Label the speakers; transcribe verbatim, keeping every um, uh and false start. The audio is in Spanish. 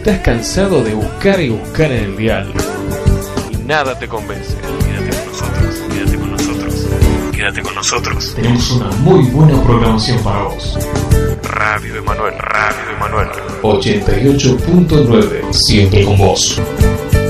Speaker 1: estás cansado de buscar y buscar en el dial y nada te convence, quédate con nosotros, quédate con nosotros, quédate con nosotros.
Speaker 2: Tenemos una muy buena programación para vos.
Speaker 1: Radio Emanuel, Radio Emanuel
Speaker 2: ochenta y ocho punto nueve, siempre con vos.